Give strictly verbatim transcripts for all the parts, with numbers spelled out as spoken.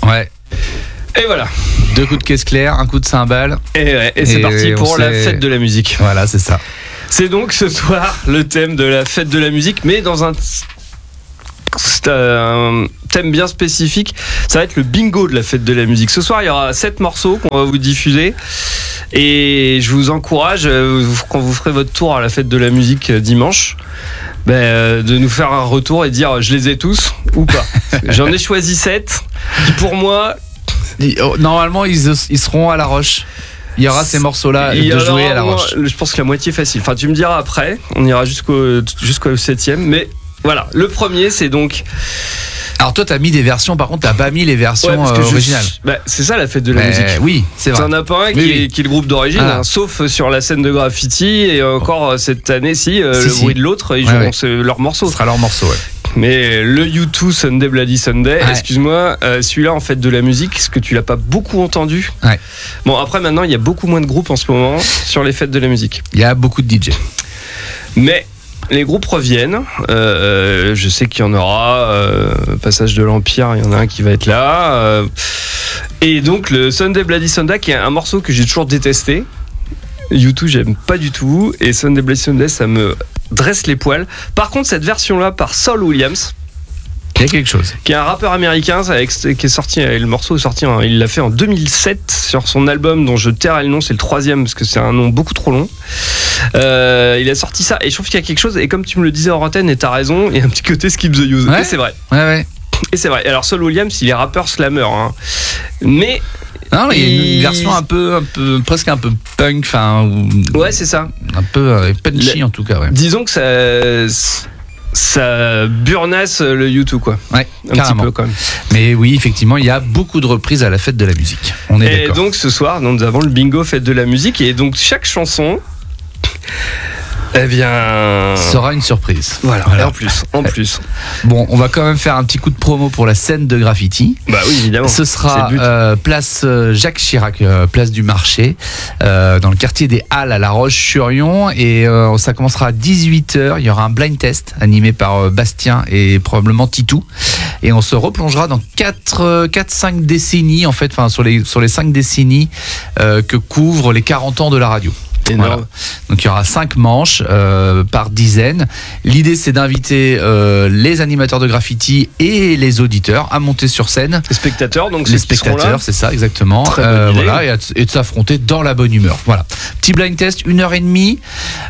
Ouais. Et voilà. Deux coups de caisse claire, un coup de cymbale. Et, ouais, et c'est Et parti pour on la sait- fête de la musique. Voilà, c'est ça. C'est donc ce soir le thème de la fête de la musique, mais dans un, c'est un thème bien spécifique. Ça va être le bingo de la fête de la musique. Ce soir, il y aura sept morceaux qu'on va vous diffuser. Et je vous encourage, euh, quand vous ferez votre tour à la fête de la musique euh, dimanche, ben, euh, de nous faire un retour et dire je les ai tous ou pas. J'en ai choisi sept qui pour moi... Normalement, ils, ils seront à la Roche. Il y aura ces morceaux-là Il y de aura jouer à la moi, Roche. Je pense que la moitié facile. Enfin, tu me diras après. On ira jusqu'au jusqu'au septième. Mais voilà, le premier, c'est donc. Alors toi, t'as mis des versions. Par contre, t'as pas mis les versions Ouais, parce que euh, je- originales. bah, c'est ça la fête de la Mais musique. oui, c'est vrai. T'en as pas un qui, Oui, est, oui. qui est le groupe d'origine, Ah. hein, sauf sur la scène de graffiti et encore euh, cette année, si, euh, Si, le si. bruit de l'autre, ils Ouais, joueront ouais. ce- leur morceau. Ce sera leur morceau, ouais. Mais le U deux Sunday Bloody Sunday, Ouais. excuse-moi, euh, celui-là en fait de la musique, est-ce que tu l'as pas beaucoup entendu? Ouais. Bon, après maintenant, il y a beaucoup moins de groupes en ce moment sur les fêtes de la musique. Il y a beaucoup de D J. Mais les groupes reviennent. Euh, je sais qu'il y en aura. Euh, Passage de l'Empire, il y en a un qui va être là. Euh, et donc le Sunday Bloody Sunday, qui est un morceau que j'ai toujours détesté. U deux, j'aime pas du tout. Et Sunday Bloody Sunday, ça me dresse les poils. Par contre, cette version-là par Saul Williams, Il y a quelque chose. qui est un rappeur américain, avec, qui est sorti, le morceau est sorti, hein, il l'a fait en deux mille sept sur son album dont je tairai le nom, c'est le troisième parce que c'est un nom beaucoup trop long. Euh, il a sorti ça et je trouve qu'il y a quelque chose, et comme tu me le disais en antenne, et t'as raison, il y a un petit côté skip the use. Ouais. Et c'est vrai. Ouais, ouais. Et c'est vrai. Alors Saul Williams, il est rappeur slammer, hein. Mais Non, mais il y a une Il- version un peu, un peu, presque un peu punk, enfin, ou- ouais, c'est ça. un peu euh, punchy Le- en tout cas, ouais. Disons que ça, ça burnasse le U deux, quoi. Ouais, Un carrément. petit peu quand même. Mais oui, effectivement, il y a beaucoup de reprises à la fête de la musique. On est Et d'accord. donc ce soir, nous avons le bingo fête de la musique, et donc chaque chanson, eh bien, Sera une surprise. voilà. Voilà. Et en plus, en plus. Bon, on va quand même faire un petit coup de promo pour la scène de graffiti. Bah oui, évidemment. Ce C'est sera le but. euh, place euh, Jacques Chirac, euh, place du marché, euh, dans le quartier des Halles à La Roche-sur-Yon. Et euh, ça commencera à dix-huit heures. Il y aura un blind test animé par euh, Bastien et probablement Titou. Et on se replongera dans quatre cinq décennies, en fait, enfin sur les, sur les cinq décennies euh, que couvrent les quarante ans de la radio. Énorme. Voilà. Donc il y aura cinq manches euh, par dizaine. L'idée c'est d'inviter euh, les animateurs de graffiti et les auditeurs à monter sur scène. Les spectateurs, donc Les ceux qui seront là. spectateurs, c'est ça exactement. Très bonne idée. Voilà, et, à- et de s'affronter dans la bonne humeur. Voilà. Petit blind test, une heure et demie.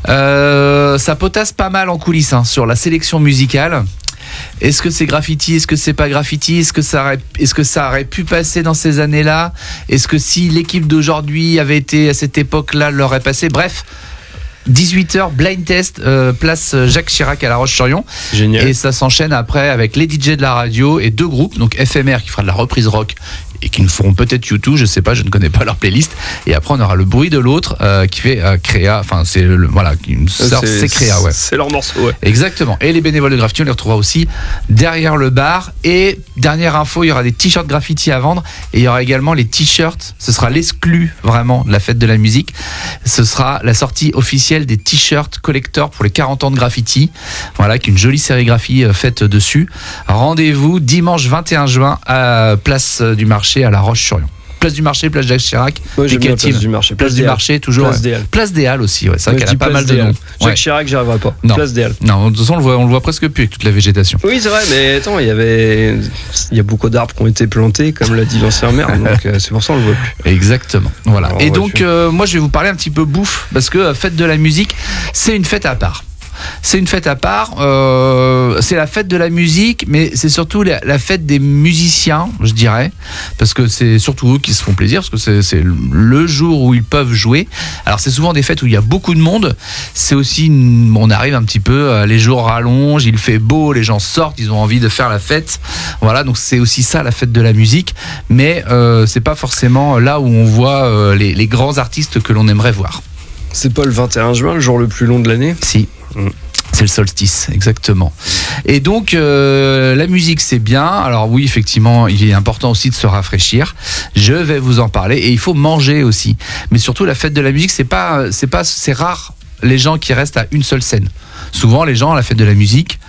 Euh, ça potasse pas mal en coulisses hein, sur la sélection musicale. Est-ce que c'est graffiti? Est-ce que c'est pas graffiti? Est-ce que ça aurait, est-ce que ça aurait pu passer dans ces années-là? Est-ce que si l'équipe d'aujourd'hui avait été à cette époque-là, l'aurait passé? Bref, dix-huit heures, blind test, euh, place Jacques Chirac à La Roche-sur-Yon. Génial. Et ça s'enchaîne après avec les D J de la radio et deux groupes, donc F M R qui fera de la reprise rock et qui nous feront peut-être U deux, je sais pas, je ne connais pas leur playlist. Et après on aura le bruit de l'autre euh, qui fait euh, Créa, enfin c'est le, voilà, une sorte, c'est Créa, ouais. C'est leur morceau, ouais. Exactement. Et les bénévoles de graffiti, on les retrouvera aussi derrière le bar. Et dernière info, il y aura des t-shirts graffiti à vendre. Et il y aura également les t-shirts. Ce sera l'exclu vraiment de la fête de la musique. Ce sera la sortie officielle des t-shirts collector pour les quarante ans de graffiti. Voilà, avec une jolie sérigraphie euh, faite dessus. Rendez-vous dimanche vingt et un juin à Place du Marché à La Roche-sur-Yon. Place du Marché, place Jacques Chirac. Moi, Et j'aime bien quel team? Place du Marché. Place du des Halles. Marché, toujours. Place ouais. des Halles. Place des Halles aussi, ouais. C'est vrai Moi, qu'elle je a dis pas mal Place de des noms. Halles. Jacques Ouais. Chirac, j'y arriverai pas. Non. Place des Halles. Non, de toute façon, on le voit, on le voit presque plus avec toute la végétation. Oui, c'est vrai, mais attends, il y avait, il y a beaucoup d'arbres qui ont été plantés, comme l'a dit l'ancien maire, donc euh, c'est pour ça qu'on le voit plus. Exactement. Voilà. Alors, Et ouais, donc, tu- euh, moi, je vais vous parler un petit peu bouffe, parce que euh, fête de la musique, c'est une fête à part. C'est une fête à part. Euh, c'est la fête de la musique, mais c'est surtout la, la fête des musiciens, je dirais, parce que c'est surtout eux qui se font plaisir, parce que c'est, c'est le jour où ils peuvent jouer. Alors, c'est souvent des fêtes où il y a beaucoup de monde. C'est aussi, une- on arrive un petit peu, euh, les jours rallongent, il fait beau, les gens sortent, ils ont envie de faire la fête. Voilà, donc c'est aussi ça la fête de la musique, mais euh, c'est pas forcément là où on voit euh, les, les grands artistes que l'on aimerait voir. C'est pas le vingt et un juin, le jour le plus long de l'année? Si. Mm. C'est le solstice, exactement. Et donc, euh, la musique, c'est bien. Alors oui, effectivement, il est important aussi de se rafraîchir. Je vais vous en parler. Et il faut manger aussi. Mais surtout, la fête de la musique, c'est pas, c'est pas, c'est rare les gens qui restent à une seule scène. Souvent, les gens à la fête de la musique,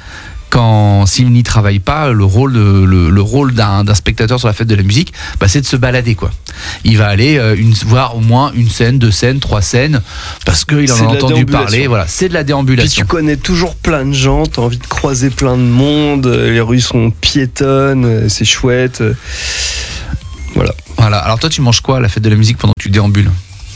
quand s'il n'y travaille pas, le rôle, de, le, le rôle d'un, d'un spectateur sur la fête de la musique, bah, c'est de se balader, quoi. Il va aller euh, une, voir au moins une scène, deux scènes, trois scènes, parce qu'il en C'est a de la entendu parler. Voilà, c'est de la Puis déambulation. tu connais toujours plein de gens, t'as envie de croiser plein de monde, les rues sont piétonnes, c'est chouette. Voilà. Voilà. Alors toi, tu manges quoi à la fête de la musique pendant que tu déambules?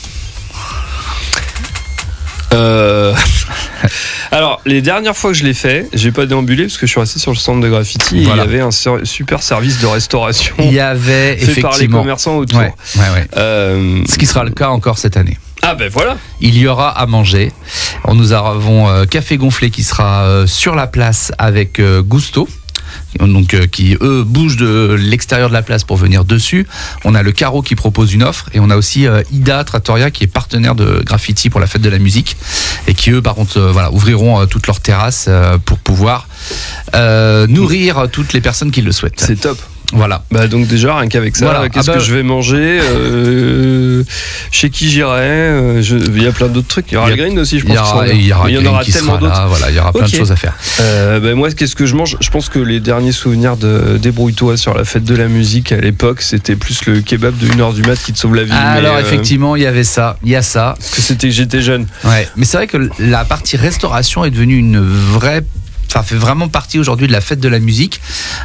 Euh... Alors, les dernières fois que je l'ai fait, j'ai pas déambulé parce que je suis resté sur le stand de graffiti Voilà. et il y avait un ser- super service de restauration Il y avait fait par les effectivement. commerçants autour. Ouais, ouais, ouais. Euh... Ce qui sera le cas encore cette année. Ah ben voilà. Il y aura à manger. Nous avons euh, Café Gonflé qui sera euh, sur la place avec euh, Gusto. Donc euh, qui eux bougent de l'extérieur de la place pour venir dessus. On a le Carreau qui propose une offre et on a aussi euh, Ida Trattoria qui est partenaire de Graffiti pour la fête de la musique et qui eux par contre euh, voilà ouvriront euh, toutes leurs terrasses euh, pour pouvoir euh, nourrir toutes les personnes qui le souhaitent. C'est top. Voilà. Bah donc déjà rien qu'avec ça, Voilà. qu'est-ce Ah bah, que je vais manger, euh, chez qui j'irai, euh, je- il y a plein d'autres trucs. Il y aura Il y le a- grain aussi, je Il pense. y, aura, qu'ils sont il y aura bien. Il y en Green aura qui tellement sera d'autres. là, voilà, il y aura plein Ok. de choses à faire. Euh, ben moi, qu'est-ce que je mange? Je pense que les derniers souvenirs de Débrouille-toi sur la fête de la musique à l'époque, c'était plus le kebab de une heure du mat qui te sauve la vie. Ah, mais, alors euh, effectivement, il y avait ça, il y a ça. parce que c'était j'étais jeune. Ouais, mais c'est vrai que la partie restauration est devenue une vraie, enfin fait vraiment partie aujourd'hui de la fête de la musique.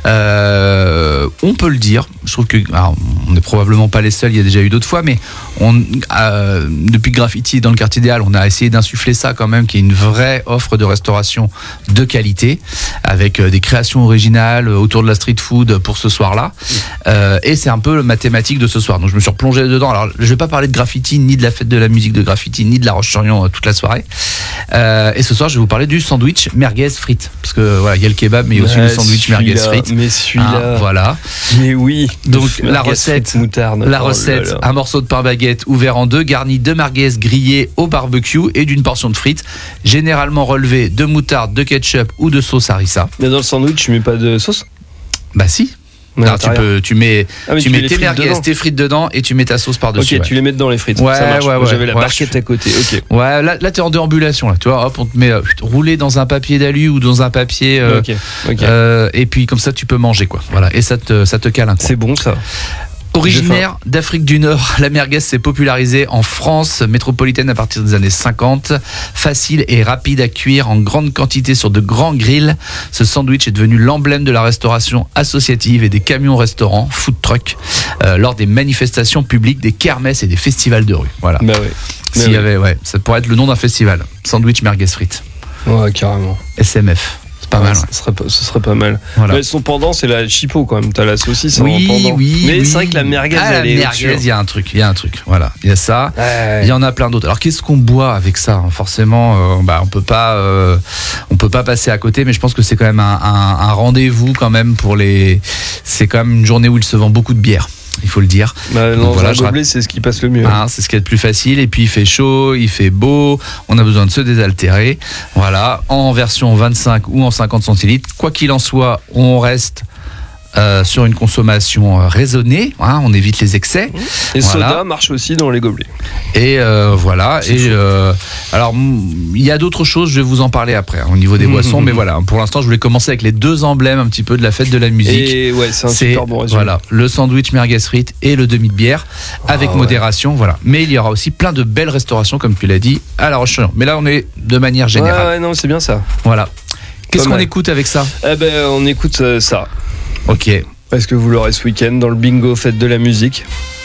Euh, on peut le dire. Je trouve que, alors, on n'est probablement pas les seuls. Il y a déjà eu d'autres fois, mais on, euh, depuis que Graffiti est dans le quartier des Halles, on a essayé d'insuffler ça quand même, qui est une vraie offre de restauration de qualité, avec euh, des créations originales autour de la street food pour ce soir-là. Euh, et c'est un peu ma thématique de ce soir. Donc je me suis replongé dedans. Alors je vais pas parler de Graffiti, ni de la fête de la musique de Graffiti, ni de la Roche-sur-Yon euh, toute la soirée. Euh, et ce soir, je vais vous parler du sandwich merguez frites, parce que voilà, il y a le kebab, mais il y a aussi Ouais, le sandwich merguez celui-là, frites. Mais celui-là, Hein, voilà. mais oui. Donc la Merguez recette, frites moutarde. la Oh là recette, là. un morceau de pain baguette ouvert en deux, garni de merguez grillées au barbecue et d'une portion de frites, généralement relevée de moutarde, de ketchup ou de sauce harissa. Mais dans le sandwich, tu mets pas de sauce? Bah si. Mais à Alors, tu l'intérieur. peux, tu mets, Ah, mais tu tu mets mets les tes frites merguez, dedans. tes frites dedans et tu mets ta sauce Ok, par-dessus. ouais. tu les mets dans les frites. Ouais, ça marche. ouais, Moi, ouais. J'avais la Ouais, barquette à côté. Ok. Ouais, là, là t'es en déambulation, là, tu vois, hop, on te met euh, roulé dans un papier d'alu ou dans un papier, euh, ok. Ok. euh, et puis comme ça tu peux manger, quoi. Voilà, et ça te, ça te cale un coin. C'est bon ça. Originaire d'Afrique du Nord, la merguez s'est popularisée en France métropolitaine à partir des années cinquante. Facile et rapide à cuire en grande quantité sur de grands grills, ce sandwich est devenu l'emblème de la restauration associative et des camions restaurants, food truck, euh, lors des manifestations publiques, des kermesses et des festivals de rue. Voilà. Bah ouais. Mais S'il y oui. avait, ouais, ça pourrait être le nom d'un festival. Sandwich merguez frites. Ouais, carrément. S M F. C'est pas Ouais, mal. Ouais. Ce serait pas, ce serait pas mal. Voilà. Mais son pendant, c'est la chipot quand même. T'as la saucisse Oui, en pendant. oui, Mais oui. c'est vrai que la merguez, Ah, la elle est merguez, au-dessus. il y a un truc, il y a un truc. Voilà, il y a ça. Ouais. Il y en a plein d'autres. Alors qu'est-ce qu'on boit avec ça? Forcément, euh, bah, on peut pas, euh, on peut pas passer à côté. Mais je pense que c'est quand même un, un- un rendez-vous quand même pour les. C'est quand même une journée où il se vend beaucoup de bière. Il faut le dire. Bah, Donc dans voilà, un je gobelet, c'est ce qui passe le mieux. Hein, c'est ce qui est le plus facile. Et puis il fait chaud, il fait beau. On a besoin de se désaltérer. Voilà, en version vingt-cinq ou en cinquante centilitres. Quoi qu'il en soit, on reste euh, sur une consommation euh, raisonnée. Hein, on évite les excès. Et Voilà. soda marche aussi dans les gobelets. Et euh, voilà. C'est Et fou. euh, alors, mm, il y a d'autres choses. Je vais vous en parler après hein, au niveau des Mmh, boissons. mmh, Mais mmh. voilà, pour l'instant, je voulais commencer avec les deux emblèmes un petit peu de la fête de la musique. Et ouais, c'est un C'est super bon résumé. voilà, le sandwich merguez frites et le demi de bière avec Ah ouais. modération. Voilà. Mais il y aura aussi plein de belles restaurations, comme tu l'as dit, à La Roche-sur-Yon. Mais là, on est de manière Ouais, générale. ouais, non, c'est bien ça. Voilà. Qu'est-ce Pas qu'on mal. écoute avec ça? Eh ben, on écoute euh, ça. Ok. Parce que vous l'aurez ce week-end dans le bingo fête de la musique.